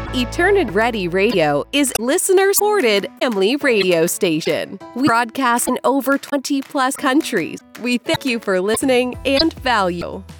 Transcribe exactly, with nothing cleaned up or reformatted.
Eternity Ready Radio is a listener-supported family radio station. We broadcast in over twenty plus countries. We thank you for listening and value.